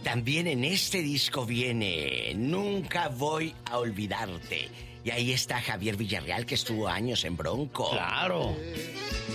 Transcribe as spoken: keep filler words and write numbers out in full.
también en este disco viene Nunca voy a olvidarte. Y ahí está Javier Villarreal, que estuvo años en Bronco. Claro.